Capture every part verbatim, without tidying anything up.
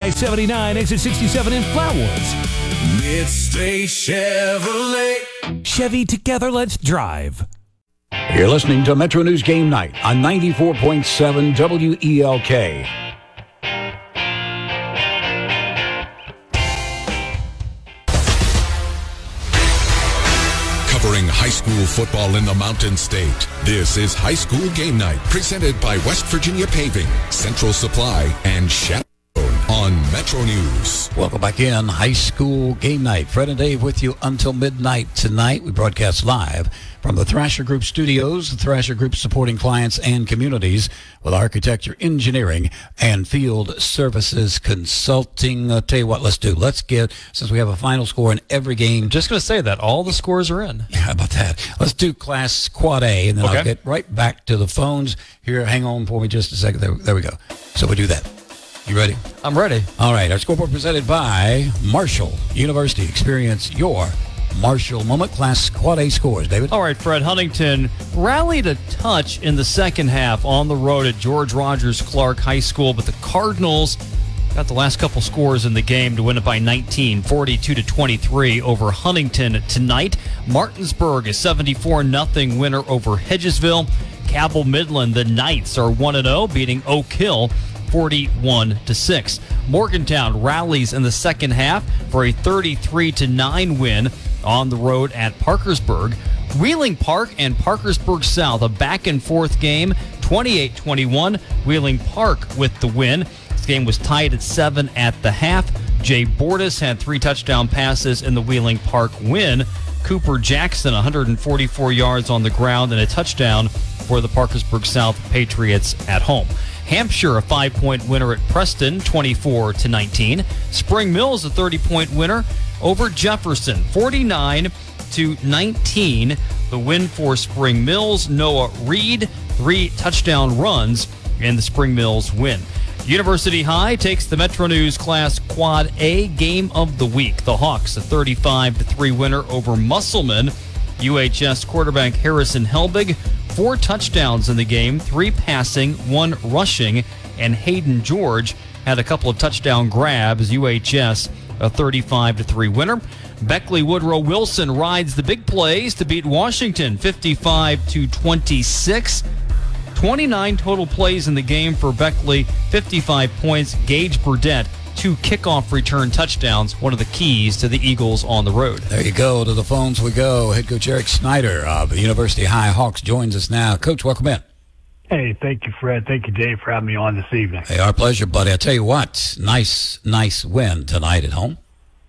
I seventy-nine, exit sixty-seven in Flat Woods. Midstate Chevrolet. Chevy, together, let's drive. You're listening to Metro News Game Night on ninety-four point seven W E L K. Covering high school football in the Mountain State. This is High School Game Night, presented by West Virginia Paving, Central Supply, and Chaperone on Metro News. Welcome back in. High School Game Night. Fred and Dave with you until midnight tonight. We broadcast live from the Thrasher Group studios. The Thrasher Group supporting clients and communities with architecture, engineering, and field services consulting. I'll tell you what, let's do. Let's get, since we have a final score in every game. Just going to say that. All the scores are in. How about that? Let's do Class Quad A, and then Okay. I'll get right back to the phones. Here, hang on for me just a second. There, there we go. So we do that. You ready? I'm ready. All right. Our scoreboard presented by Marshall University. Experience your Marshall moment. Class Quad A scores. David? All right, Fred. Huntington rallied a touch in the second half on the road at George Rogers Clark High School, but the Cardinals got the last couple scores in the game to win it by nineteen, forty-two to twenty-three over Huntington tonight. Martinsburg is seventy-four nothing winner over Hedgesville. Cabell Midland, the Knights, are one and oh, beating Oak Hill forty-one to six. Morgantown rallies in the second half for a thirty-three to nine win on the road at Parkersburg. Wheeling Park and Parkersburg South, a back and forth game, twenty-eight twenty-one. Wheeling Park with the win. This game was tied at seven at the half. Jay Bordas had three touchdown passes in the Wheeling Park win. Cooper Jackson, one hundred forty-four yards on the ground and a touchdown for the Parkersburg South Patriots at home. Hampshire, a five-point winner at Preston, twenty-four to nineteen. Spring Mills, a thirty-point winner over Jefferson, forty-nine to nineteen. The win for Spring Mills. Noah Reed, three touchdown runs in the Spring Mills win. University High takes the Metro News Class Quad A game of the week. The Hawks, a thirty-five to three winner over Musselman. U H S quarterback Harrison Helbig, four touchdowns in the game, three passing, one rushing, and Hayden George had a couple of touchdown grabs. U H S, a thirty-five to three winner. Beckley Woodrow Wilson rides the big plays to beat Washington, fifty-five to twenty-six. twenty-nine total plays in the game for Beckley, fifty-five points. Gage Burdett, two kickoff return touchdowns, one of the keys to the Eagles on the road. There you go. To the phones we go. Head coach Eric Snyder of the University High Hawks joins us now. Coach, welcome in. Hey, thank you, Fred. Thank you, Dave, for having me on this evening. Hey, our pleasure, buddy. I tell you what, nice, nice win tonight at home.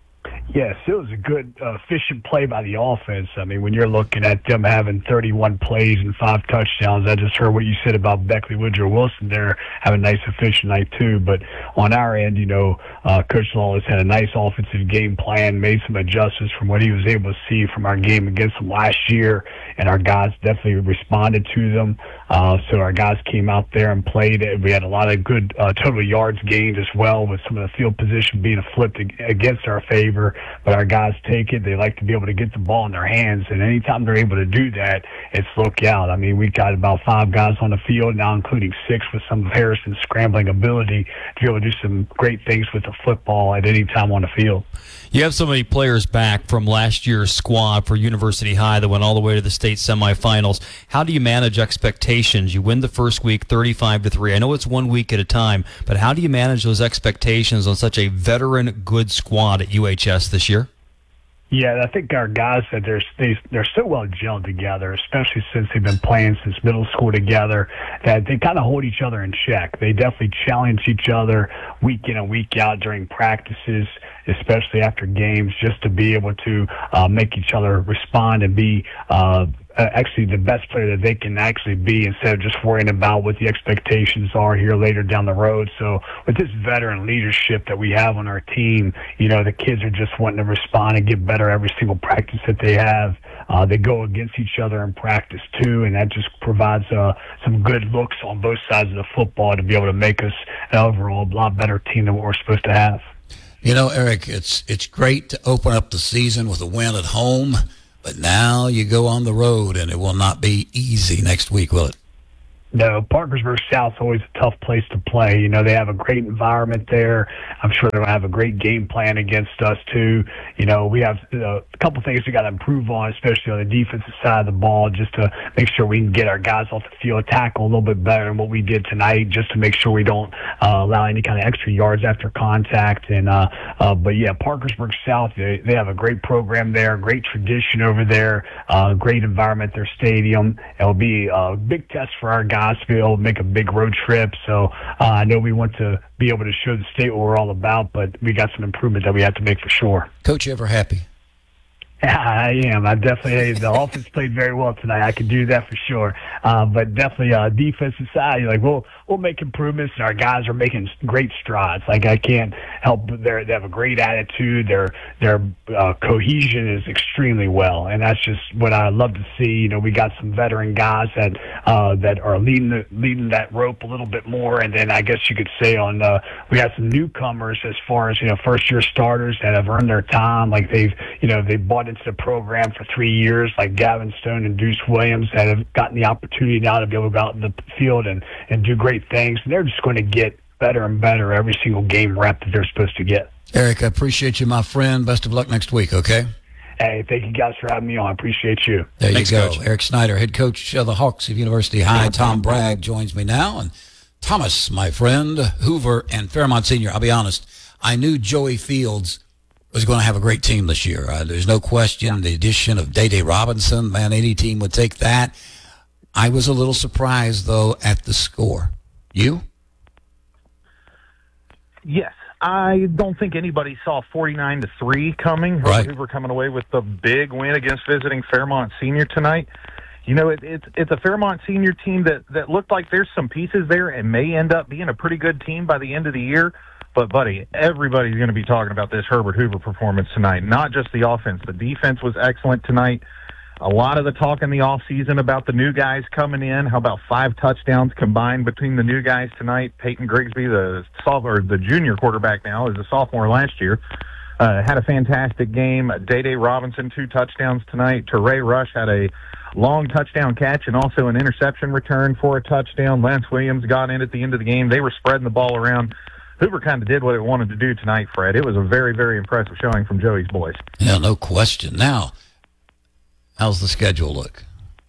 Yes, it was a good, uh, efficient play by the offense. I mean, when you're looking at them having thirty-one plays and five touchdowns, I just heard what you said about Beckley Woodrow Wilson there having a nice, efficient night, too. But on our end, you know, uh, Coach Lawless had a nice offensive game plan, made some adjustments from what he was able to see from our game against them last year, and our guys definitely responded to them. Uh, so our guys came out there and played. We had a lot of good uh, total yards gained as well, with some of the field position being flipped against our favor. But our guys take it. They like to be able to get the ball in their hands, and anytime they're able to do that, it's look out. I mean, we got about five guys on the field now, including six with some of Harrison's scrambling ability to be able to do some great things with the football at any time on the field. You have so many players back from last year's squad for University High that went all the way to the state semifinals. How do you manage expectations? You win the first week thirty-five to three. I know it's one week at a time, but how do you manage those expectations on such a veteran good squad at U H S this year? Yeah, I think our guys said they're they, they're so well gelled together, especially since they've been playing since middle school together, that they kind of hold each other in check. They definitely challenge each other week in and week out during practices, especially after games, just to be able to uh, make each other respond and be uh, actually the best player that they can actually be, instead of just worrying about what the expectations are here later down the road. So with this veteran leadership that we have on our team, you know, the kids are just wanting to respond and get better every single practice that they have. Uh, they go against each other in practice too, and that just provides uh, some good looks on both sides of the football to be able to make us an overall a lot better team than what we're supposed to have. You know, Eric, it's it's great to open up the season with a win at home, but now you go on the road, and it will not be easy next week, will it? No, Parkersburg South's always a tough place to play. You know, they have a great environment there. I'm sure they're going to have a great game plan against us, too. You know, we have uh, a couple things we got to improve on, especially on the defensive side of the ball, just to make sure we can get our guys off the field, tackle a little bit better than what we did tonight, just to make sure we don't uh, allow any kind of extra yards after contact. And uh, uh, But, yeah, Parkersburg South, they, they have a great program there, great tradition over there, uh, great environment, their stadium. It'll be a big test for our guys to be able to make a big road trip. So uh, I know we want to be able to show the state what we're all about, but we got some improvement that we have to make for sure. Coach, you ever happy? Yeah, I am. I definitely, the offense played very well tonight. I can do that for sure. Uh, but definitely, uh, defensive side, like we'll we'll make improvements, and our guys are making great strides. Like I can't help, but they they have a great attitude. Their their uh, cohesion is extremely well, and that's just what I love to see. You know, we got some veteran guys that uh, that are leading the, leading that rope a little bit more, and then I guess you could say on uh, we got some newcomers as far as you know first year starters that have earned their time. Like they've you know they bought into the program for three years, like Gavin Stone and Deuce Williams, that have gotten the opportunity now to be able to go out in the field and, and do great things. And they're just going to get better and better every single game rep that they're supposed to get. Eric, I appreciate you, my friend. Best of luck next week, okay? Hey, thank you guys for having me on. I appreciate you. There Thanks, you go. Coach. Eric Snyder, head coach of the Hawks of University High. Tom Bragg joins me now. And Thomas, my friend, Hoover and Fairmont Senior. I'll be honest, I knew Joey Fields was going to have a great team this year. Uh, there's no question. The addition of Day-Day Robinson, man, any team would take that. I was a little surprised, though, at the score. You? Yes. I don't think anybody saw forty-nine to three coming. Right. Hoover coming away with the big win against visiting Fairmont Senior tonight. You know, it, it's it's a Fairmont Senior team that, that looked like there's some pieces there and may end up being a pretty good team by the end of the year. But, buddy, everybody's going to be talking about this Herbert Hoover performance tonight, not just the offense. The defense was excellent tonight. A lot of the talk in the offseason about the new guys coming in. How about five touchdowns combined between the new guys tonight? Peyton Grigsby, the sophomore, the junior quarterback now, is a sophomore last year, uh, had a fantastic game. Day-Day Robinson, two touchdowns tonight. Teray Rush had a long touchdown catch and also an interception return for a touchdown. Lance Williams got in at the end of the game. They were spreading the ball around. Hoover kind of did what it wanted to do tonight, Fred. It was a very, very impressive showing from Joey's boys. Yeah, no question. Now, how's the schedule look?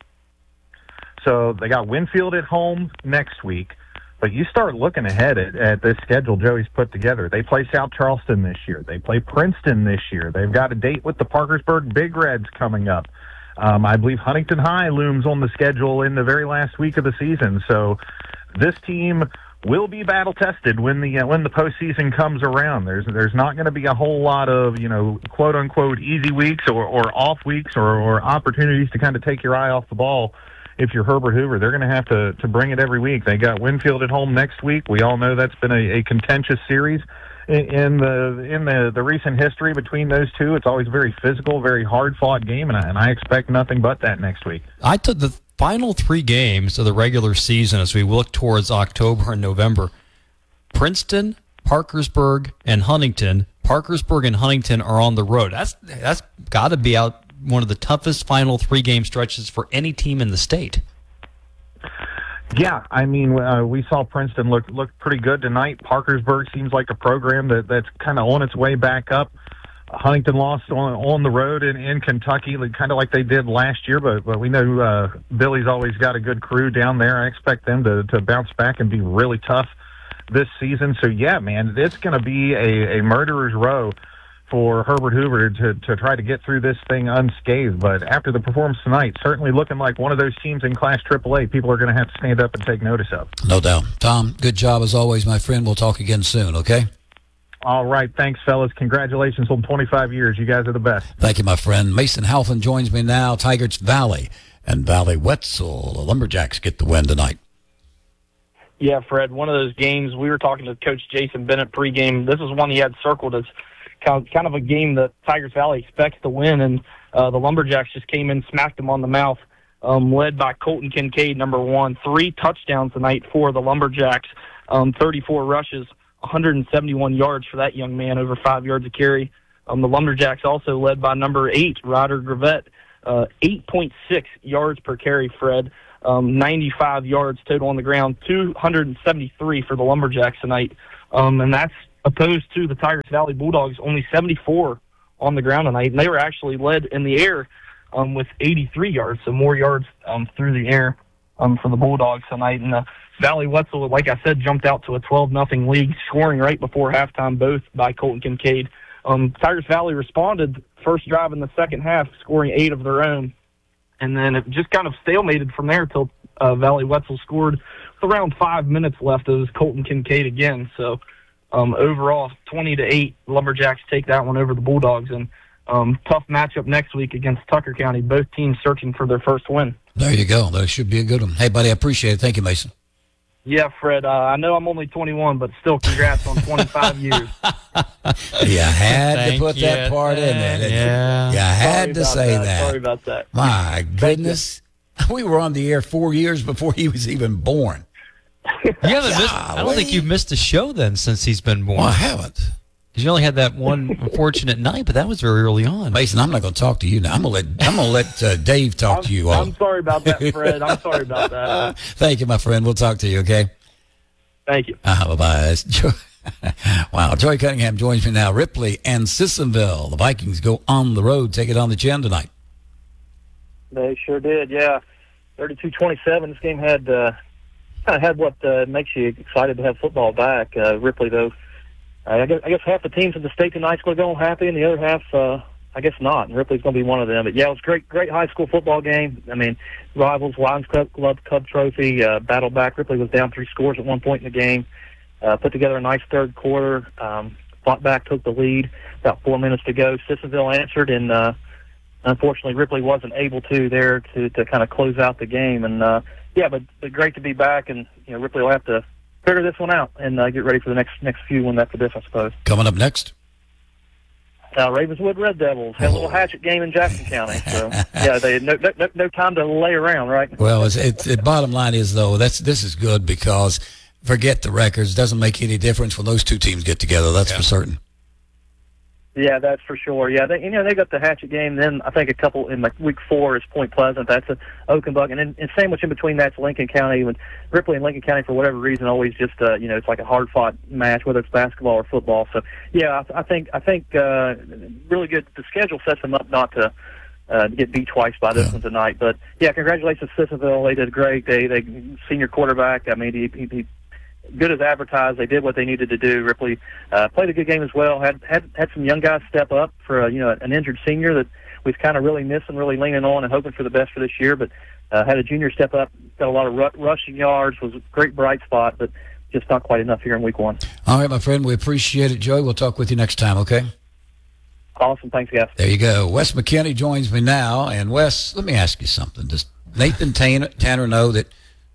So they got Winfield at home next week, but you start looking ahead at, at this schedule Joey's put together. They play South Charleston this year. They play Princeton this year. They've got a date with the Parkersburg Big Reds coming up. Um, I believe Huntington High looms on the schedule in the very last week of the season. So this team will be battle tested when the uh, when the postseason comes around. There's there's not going to be a whole lot of you know quote unquote easy weeks or, or off weeks or, or opportunities to kind of take your eye off the ball. If you're Herbert Hoover, they're going to have to to bring it every week. They got Winfield at home next week. We all know that's been a, a contentious series in, in the in the, the recent history between those two. It's always a very physical, very hard fought game, and I, and I expect nothing but that next week. I took the final three games of the regular season as we look towards October and November. Princeton, Parkersburg, and Huntington. Parkersburg and Huntington are on the road. That's that's got to be out one of the toughest final three game stretches for any team in the state. Yeah, I mean, uh, we saw Princeton look look pretty good tonight. Parkersburg seems like a program that, that's kind of on its way back up. Huntington lost on on the road in, in Kentucky, kind of like they did last year, but, but we know uh, Billy's always got a good crew down there. I expect them to, to bounce back and be really tough this season. So, yeah, man, it's going to be a, a murderer's row for Herbert Hoover to, to try to get through this thing unscathed. But after the performance tonight, certainly looking like one of those teams in Class triple A people are going to have to stand up and take notice of. No doubt. Tom, good job as always, my friend. We'll talk again soon, okay? All right. Thanks, fellas. Congratulations on twenty-five years. You guys are the best. Thank you, my friend. Mason Halfin joins me now. Tigers Valley and Valley Wetzel. The Lumberjacks get the win tonight. Yeah, Fred, one of those games, we were talking to Coach Jason Bennett pregame. This is one he had circled as kind of a game that Tigers Valley expects to win, and uh, the Lumberjacks just came in, smacked them on the mouth, um, led by Colton Kincaid, number one. Three touchdowns tonight for the Lumberjacks, um, thirty-four rushes, one hundred seventy-one yards for that young man, over five yards a carry. Um, the Lumberjacks also led by number eight, Ryder Gravett, uh, eight point six yards per carry, Fred. um, ninety-five yards total on the ground, two hundred seventy-three for the Lumberjacks tonight. Um, and that's opposed to the Tigers Valley Bulldogs, only seventy-four on the ground tonight. And they were actually led in the air um, with eighty-three yards, so more yards um, through the air um, for the Bulldogs tonight. And uh, Valley Wetzel, like I said, jumped out to a twelve nothing lead, scoring right before halftime, both by Colton Kincaid. Um, Tigers Valley responded first drive in the second half, scoring eight of their own. And then it just kind of stalemated from there until uh, Valley Wetzel scored with around five minutes left. It was Colton Kincaid again. So um, overall, twenty to eight, Lumberjacks take that one over the Bulldogs. And um, tough matchup next week against Tucker County. Both teams searching for their first win. There you go. That should be a good one. Hey, buddy, I appreciate it. Thank you, Mason. Yeah, Fred, uh, I know I'm only twenty-one, but still congrats on twenty-five years. You had Thank to put you. that part in there. didn't Yeah. You, you had Sorry to about say that. that. Sorry about that. My goodness. We were on the air four years before he was even born. You haven't missed, I don't think you've missed a show then since he's been born. Well, I haven't. Because you only had that one unfortunate night, but that was very early on. Mason, I'm not going to talk to you now. I'm going to let I'm going to let uh, Dave talk I'm, to you all. I'm sorry about that, Fred. I'm sorry about that. Thank you, my friend. We'll talk to you, okay? Thank you. Uh, bye-bye. Joy- wow, Joy Cunningham joins me now. Ripley and Sissonville. The Vikings go on the road, take it on the chin tonight. They sure did, yeah. thirty-two twenty-seven. This game had uh, kind of had what uh, makes you excited to have football back. Uh, Ripley, though, I guess, I guess half the teams in the state tonight's going to go home happy, and the other half, uh, I guess not. And Ripley's going to be one of them. But yeah, it was a great, great high school football game. I mean, rivals, Lions Club, Club, Club Trophy, uh, battle back. Ripley was down three scores at one point in the game. Uh, put together a nice third quarter. Um, fought back, took the lead. About four minutes to go. Sissonville answered, and uh, unfortunately, Ripley wasn't able to there to, to kind of close out the game. And uh, yeah, but, but great to be back. And you know, Ripley will have to figure this one out and uh, get ready for the next next few when after this, I suppose. Coming up next. Uh, Ravenswood Red Devils had a little hatchet game in Jackson County. So yeah, they had no, no, no time to lay around, right? Well, it's, it, the bottom line is, though, that's this is good because forget the records. Doesn't make any difference when those two teams get together. That's yeah. for certain. Yeah, that's for sure. Yeah, they, you know, they got the hatchet game. Then I think a couple in like week four is Point Pleasant. That's a Oakenbuck, and then and sandwiched in between that's Lincoln County. When Ripley and Lincoln County, for whatever reason, always just uh, you know, it's like a hard fought match, whether it's basketball or football. So yeah, I, I think I think uh, really good. The schedule sets them up not to uh, get beat twice by this yeah. one tonight. But yeah, congratulations to Sissonville. They did great. They they senior quarterback. I mean, he. he, he good as advertised. They did what they needed to do. Ripley uh, played a good game as well. Had had had some young guys step up for uh, you know an injured senior that we've kind of really missing, really leaning on and hoping for the best for this year. But uh, had a junior step up, got a lot of ru- rushing yards, was a great bright spot, but just not quite enough here in week one. All right, my friend, we appreciate it, Joey. We'll talk with you next time, okay? Awesome. Thanks, guys. There you go. Wes McKinney joins me now. And Wes, let me ask you something. Does Nathan Tanner, Tanner know that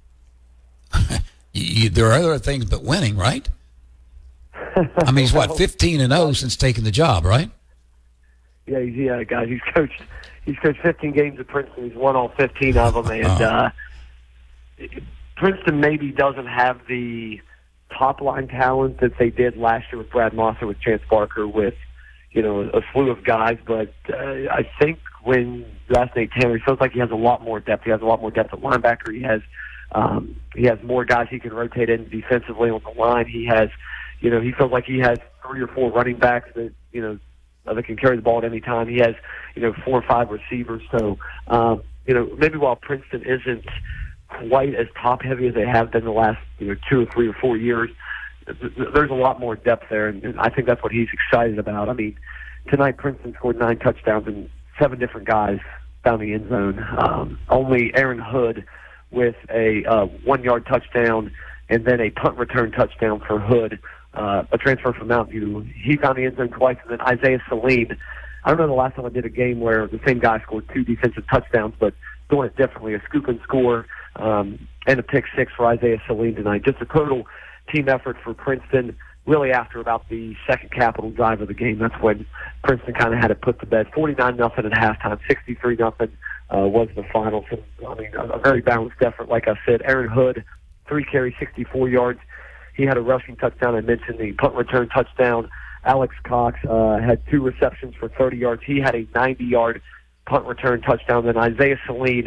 You, there are other things but winning, right? I mean, he's what, fifteen and oh since taking the job, right? Yeah, he's, yeah, guys. He's coached. He's coached fifteen games at Princeton. He's won all fifteen of them, and oh. uh, Princeton maybe doesn't have the top line talent that they did last year with Brad Mosser, with Chance Barker, with you know a slew of guys. But uh, I think when last Nate Tanner, he feels like he has a lot more depth. He has a lot more depth at linebacker. He has. Um, he has more guys he can rotate in defensively on the line. He has, you know, he feels like he has three or four running backs that, you know, that can carry the ball at any time. He has, you know, four or five receivers. So, um, you know, maybe while Princeton isn't quite as top heavy as they have been the last, you know, two or three or four years, there's a lot more depth there. And, and I think that's what he's excited about. I mean, tonight Princeton scored nine touchdowns and seven different guys found the end zone. Um, only Aaron Hood with a uh, one-yard touchdown and then a punt return touchdown for Hood, uh, a transfer from Mountain View. He found the end zone twice, and then Isaiah Saline. I don't know the last time I did a game where the same guy scored two defensive touchdowns, but doing it differently, a scoop and score um, and a pick six for Isaiah Saline tonight. Just a total team effort for Princeton, really after about the second capital drive of the game. That's when Princeton kind of had it put to bed. forty-nine nothing at halftime, sixty-three nothing. Uh, was the final. So, I mean, a, a very balanced effort. Like I said, Aaron Hood, three carries, sixty-four yards. He had a rushing touchdown. I mentioned the punt return touchdown. Alex Cox uh, had two receptions for thirty yards. He had a ninety-yard punt return touchdown. Then Isaiah Saline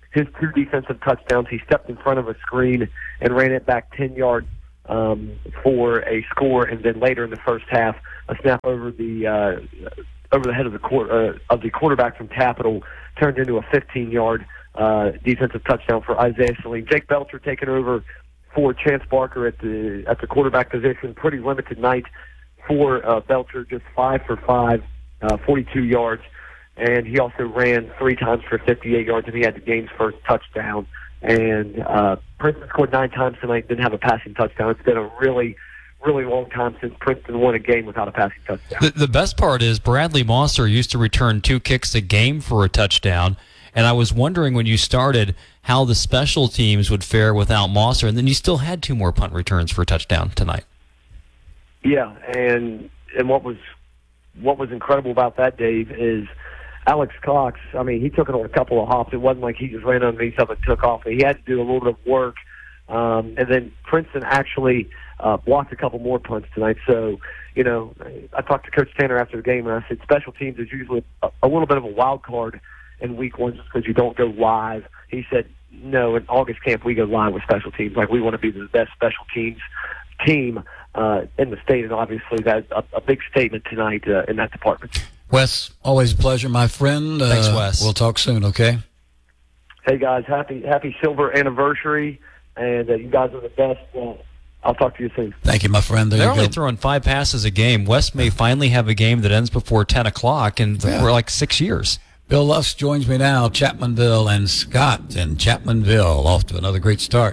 his two defensive touchdowns. He stepped in front of a screen and ran it back ten yards um, for a score, and then later in the first half, a snap over the uh, over the head of the court, uh, of the quarterback from Capital turned into a fifteen-yard uh, defensive touchdown for Isaiah Saline. Jake Belcher taking over for Chance Barker at the at the quarterback position. Pretty limited night for uh, Belcher, just five for five, uh, forty-two yards. And he also ran three times for fifty-eight yards, and he had the game's first touchdown. And uh, Princeton scored nine times tonight, didn't have a passing touchdown. It's been a really, really long time since Princeton won a game without a passing touchdown. The, the best part is Bradley Mosser used to return two kicks a game for a touchdown, and I was wondering when you started how the special teams would fare without Mosser, and then you still had two more punt returns for a touchdown tonight. Yeah, and and what was what was incredible about that, Dave, is Alex Cox, I mean, he took it on a couple of hops. It wasn't like he just ran underneath something and took off. He had to do a little bit of work. Um, and then Princeton actually uh, blocked a couple more punts tonight. So, you know, I talked to Coach Tanner after the game, and I said special teams is usually a, a little bit of a wild card in week one just because you don't go live. He said, no, in August camp we go live with special teams. Like, we want to be the best special teams team uh, in the state, and obviously that's a, a big statement tonight uh, in that department. Wes, always a pleasure, my friend. Thanks, uh, Wes. We'll talk soon, okay? Hey, guys, happy happy silver anniversary, and uh, you guys are the best. Uh, I'll talk to you soon. Thank you, my friend. There They're you only go. throwing five passes a game. Wes may finally have a game that ends before ten o'clock, and Yeah. for like six years. Bill Lusk joins me now, Chapmanville and Scott in Chapmanville, off to another great start.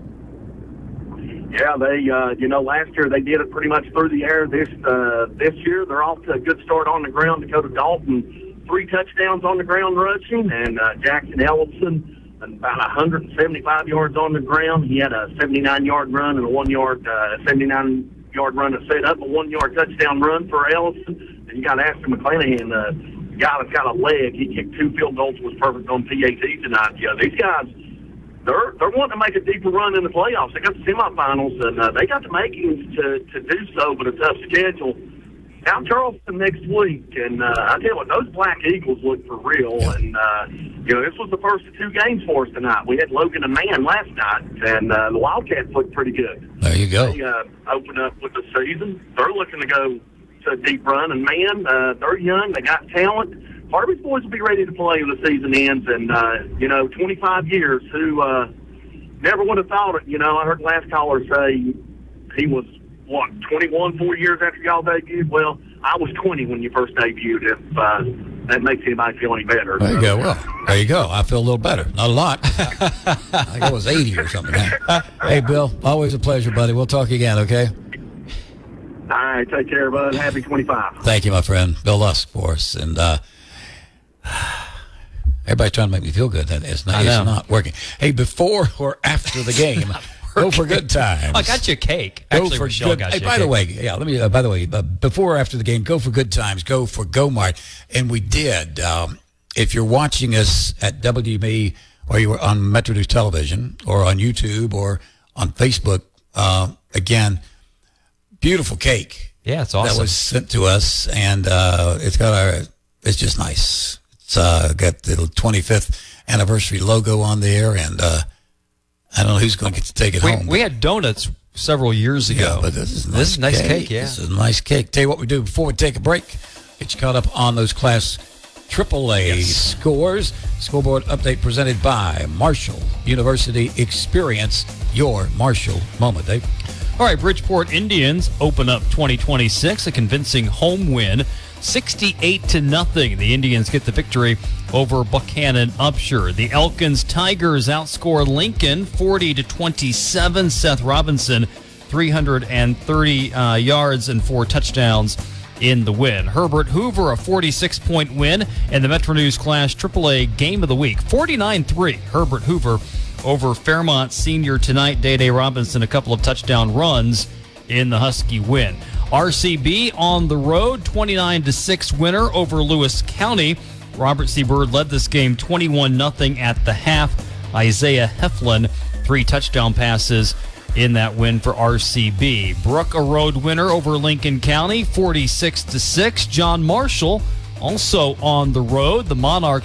Yeah, they, uh, you know, last year they did it pretty much through the air. This uh, this year they're off to a good start on the ground. Dakota Dalton, three touchdowns on the ground rushing, and uh, Jackson Ellison, about one hundred seventy-five yards on the ground. He had a seventy-nine-yard run and a one-yard, uh, seventy-nine-yard run to set up, a one-yard touchdown run for Ellison. And you got Ashton McClanahan, uh, the guy that's got a leg. He kicked two field goals, was perfect on P A T tonight. Yeah, these guys, They're they're wanting to make a deeper run in the playoffs. They got the semifinals, and uh, they got the makings to, to do so, but a tough schedule. Now Charleston next week, and uh, I tell you what, those Black Eagles look for real. And uh, you know, this was the first of two games for us tonight. We had Logan and Man last night, and uh, the Wildcats looked pretty good. There you go. They uh, open up with the season. They're looking to go to a deep run, and Man, uh, they're young. They got talent. Harvey's boys will be ready to play when the season ends, and, uh, you know, twenty-five years, who uh, never would have thought it. You know, I heard the last caller say he was, what, twenty-one, four years after y'all debuted? Well, I was twenty when you first debuted, if uh, that makes anybody feel any better. There you go. Well, there you go. I feel a little better. Not a lot. I think I was eighty or something. Hey, Bill, always a pleasure, buddy. We'll talk again, okay? All right, take care, bud. Happy twenty-five. Thank you, my friend. Bill Lusk for us. And, uh, everybody's trying to make me feel good. That it's not, I know. it's not working. Hey, before or after the game, go for good times. I got you a cake. Go Actually, for Rochelle good. got Hey, you a by the cake. way, yeah. Let me. Uh, by the way, uh, before or after the game, go for good times. Go for GoMart, and we did. Um, if you're watching us at W M E or you were on Metro News Television or on YouTube or on Facebook, uh, again, beautiful cake. Yeah, it's awesome. That was sent to us, and uh, it's got our. It's just nice. It's uh, got the twenty-fifth anniversary logo on there, and uh, I don't know who's going to get to take it we, home. we had donuts several years ago. Yeah, but this is nice, This is nice cake. cake, yeah. This is a nice cake. Tell you what we do before we take a break. Get you caught up on those Class triple A Yes. scores. Scoreboard update presented by Marshall University. Experience your Marshall moment, Dave. All right, Bridgeport Indians open up twenty twenty-six, a convincing home win, sixty-eight to nothing. The Indians get the victory over Buchanan Upshur. The Elkins Tigers outscore Lincoln forty to twenty-seven. Seth Robinson, three hundred thirty uh, yards and four touchdowns in the win. Herbert Hoover, a forty-six point win, and the Metro News Class triple A Game of the Week, forty-nine three. Herbert Hoover over Fairmont Senior tonight. Day-Day Robinson, a couple of touchdown runs in the Husky win. R C B on the road, twenty-nine to six winner over Lewis County. Robert C. Byrd led this game twenty-one nothing at the half. Isaiah Heflin, three touchdown passes in that win for R C B. Brook, a road winner over Lincoln County, forty-six to six. John Marshall also on the road. The Monarchs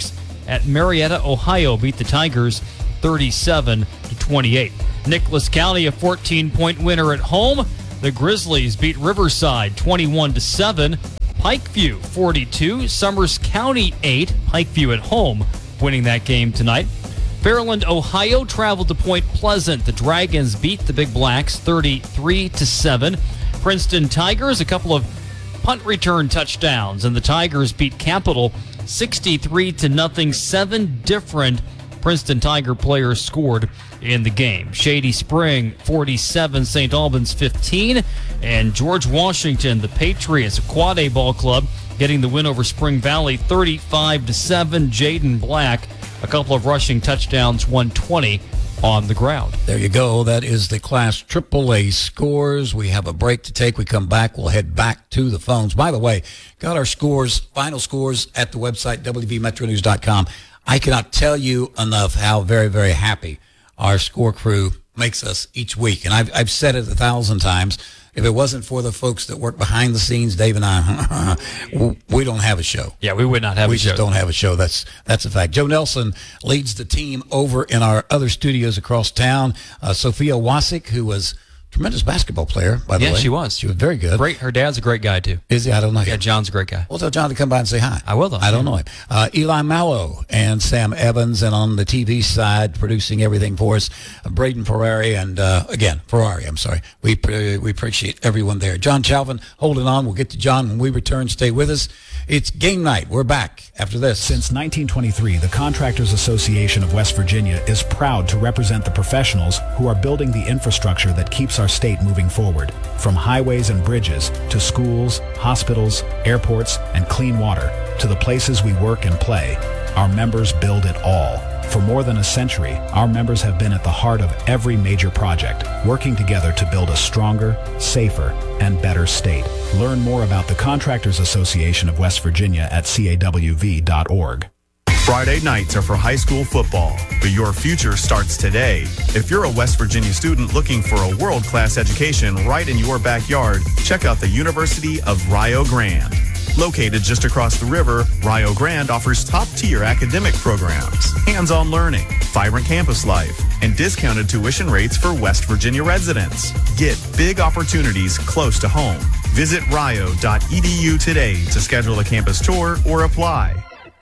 at Marietta, Ohio beat the Tigers thirty-seven to twenty-eight. Nicholas County, a fourteen-point winner at home. The Grizzlies beat Riverside twenty-one to seven. Pikeview forty-two, Summers County eight. Pikeview at home winning that game tonight. Fairland, Ohio traveled to Point Pleasant. The Dragons beat the Big Blacks thirty-three to seven. Princeton Tigers, a couple of punt return touchdowns, and the Tigers beat Capital sixty-three to nothing. Seven different Princeton Tiger players scored in the game. Shady Spring forty-seven, Saint Albans fifteen, and George Washington, the Patriots, a Quad A ball club, getting the win over Spring Valley thirty-five to seven. Jaden Black, a couple of rushing touchdowns, one twenty on the ground. There you go. That is the Class triple A scores. We have a break to take. We come back. We'll head back to the phones. By the way, got our scores, final scores at the website, W V Metro News dot com. I cannot tell you enough how very, very happy our score crew makes us each week. And I've, I've said it a thousand times. If it wasn't for the folks that work behind the scenes, Dave and I, we don't have a show. Yeah, we would not have we a show. We just don't have a show. That's that's a fact. Joe Nelson leads the team over in our other studios across town. Uh, Sophia Wasik, who was a tremendous basketball player, by the yeah, way. Yeah, she was. She was very good. Great. Her dad's a great guy, too. Is he? I don't know him. Yeah, John's a great guy. We'll tell John to come by and say hi. I will, though. I don't know him. Uh, Eli Mallow and Sam Evans, and on the T V side, producing everything for us, uh, Braden Ferrari, and, uh, again, Ferrari, I'm sorry. We pre- we appreciate everyone there. John Chalvin, holding on. We'll get to John when we return. Stay with us. It's game night. We're back after this. Since nineteen twenty-three, the Contractors Association of West Virginia is proud to represent the professionals who are building the infrastructure that keeps our state moving forward. From highways and bridges to schools, hospitals, airports, and clean water to the places we work and play, our members build it all. For more than a century, our members have been at the heart of every major project, working together to build a stronger, safer, and better state. Learn more about the Contractors Association of West Virginia at C A W V dot org. Friday nights are for high school football, but your future starts today. If you're a West Virginia student looking for a world-class education right in your backyard, check out the University of Rio Grande. Located just across the river, Rio Grande offers top-tier academic programs, hands-on learning, vibrant campus life, and discounted tuition rates for West Virginia residents. Get big opportunities close to home. Visit rio dot e d u today to schedule a campus tour or apply.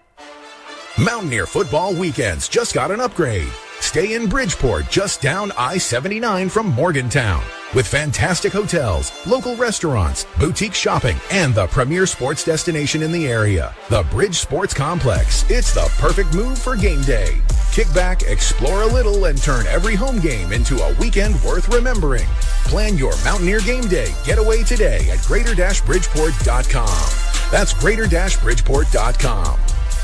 Mountaineer football weekends just got an upgrade. Stay in Bridgeport, just down I seventy-nine from Morgantown. With fantastic hotels, local restaurants, boutique shopping, and the premier sports destination in the area, the Bridge Sports Complex. It's the perfect move for game day. Kick back, explore a little, and turn every home game into a weekend worth remembering. Plan your Mountaineer game day getaway today at greater bridgeport dot com. That's greater bridgeport dot com.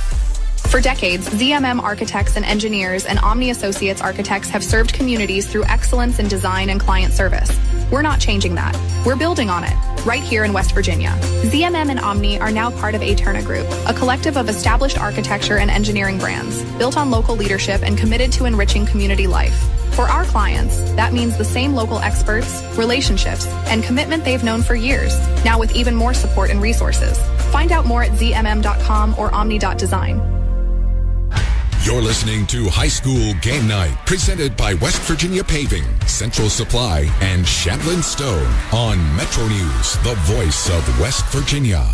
For decades, Z M M Architects and Engineers and Omni Associates Architects have served communities through excellence in design and client service. We're not changing that. We're building on it, right here in West Virginia. Z M M and Omni are now part of Aterna Group, a collective of established architecture and engineering brands, built on local leadership and committed to enriching community life. For our clients, that means the same local experts, relationships, and commitment they've known for years, now with even more support and resources. Find out more at z m m dot com or omni dot design. You're listening to High School Game Night, presented by West Virginia Paving, Central Supply, and Shetland Stone on Metro News, the voice of West Virginia.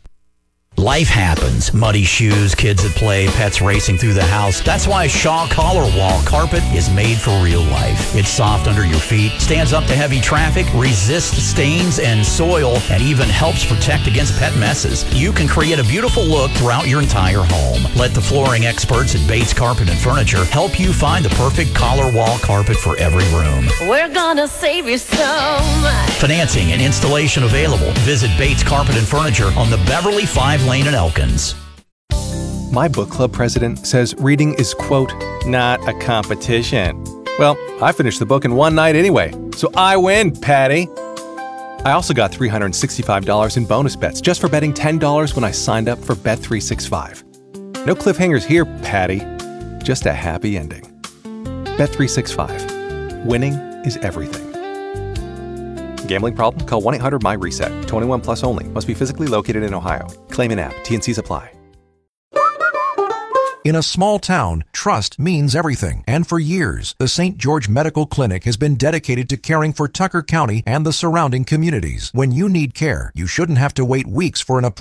Life happens. Muddy shoes, kids at play, pets racing through the house. That's why Shaw Collar Wall Carpet is made for real life. It's soft under your feet, stands up to heavy traffic, resists stains and soil, and even helps protect against pet messes. You can create a beautiful look throughout your entire home. Let the flooring experts at Bates Carpet and Furniture help you find the perfect collar wall carpet for every room. We're gonna save you so much. Financing and installation available. Visit Bates Carpet and Furniture on the Beverly five Lane in Elkins. My book club president says reading is, quote, not a competition. Well, I finished the book in one night anyway, so I win, Patty. I also got three hundred sixty-five dollars in bonus bets just for betting ten dollars when I signed up for Bet three sixty-five. No cliffhangers here, Patty. Just a happy ending. Bet three sixty-five. Winning is everything. Gambling problem? Call one eight hundred my reset. twenty-one plus only. Must be physically located in Ohio. Claim in app. T and C's apply. In a small town, trust means everything. And for years, the Saint George Medical Clinic has been dedicated to caring for Tucker County and the surrounding communities. When you need care, you shouldn't have to wait weeks for an appointment.